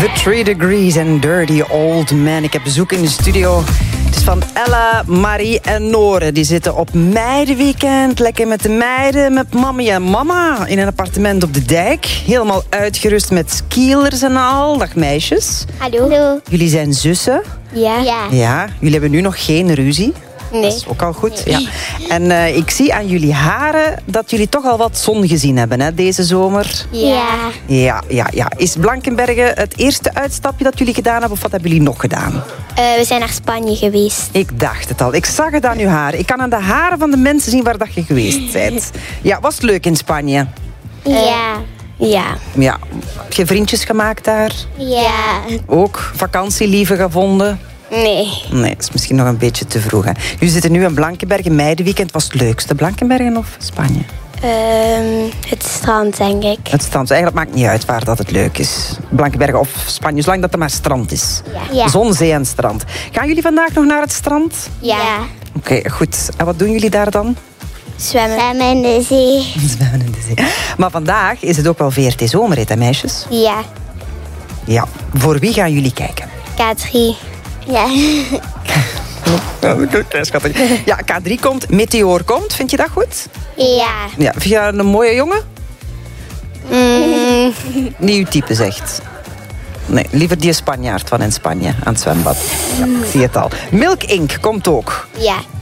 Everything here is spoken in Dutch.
The 3 Degrees and Dirty Old Man. Ik heb bezoek in de studio. Het is van Ella, Marie en Nore. Die zitten op meidenweekend. Lekker met de meiden, met mama en mama. In een appartement op de dijk. Helemaal uitgerust met skielers en al. Dag meisjes. Hallo. Jullie zijn zussen. Ja. Ja, jullie hebben nu nog geen ruzie. Nee. Dat is ook al goed. Ja. En ik zie aan jullie haren dat jullie toch al wat zon gezien hebben, hè, deze zomer. Ja. Ja. Is Blankenberge het eerste uitstapje dat jullie gedaan hebben, of wat hebben jullie nog gedaan? We zijn naar Spanje geweest. Ik dacht het al. Ik zag het aan uw haren. Ik kan aan de haren van de mensen zien waar dat je geweest bent. Ja, was het leuk in Spanje? Ja. Ja. Heb je vriendjes gemaakt daar? Ja. Ook vakantielieven gevonden? Nee. Nee, dat is misschien nog een beetje te vroeg. Hè. Jullie zitten nu in Blankenberge. Meidenweekend was het leukste. Blankenberge of Spanje? Het strand, denk ik. Het strand. Eigenlijk maakt niet uit waar dat het leuk is. Blankenberge of Spanje, zolang dat er maar strand is. Ja. Zon, zee en strand. Gaan jullie vandaag nog naar het strand? Ja. Oké, goed. En wat doen jullie daar dan? Zwemmen. Zwemmen in de zee. Zwemmen in de zee. Maar vandaag is het ook wel VRT Zomerrit, hè, meisjes? Ja. Ja. Voor wie gaan jullie kijken? K3. Ja. Ja, schattig. Ja, K3 komt, Meteor komt. Vind je dat goed? Ja. Ja, vind je dat een mooie jongen? Niet uw type, zegt. Nee, liever die Spanjaard van in Spanje aan het zwembad. Ja, ik zie het al. Milk Inc. komt ook. Ja.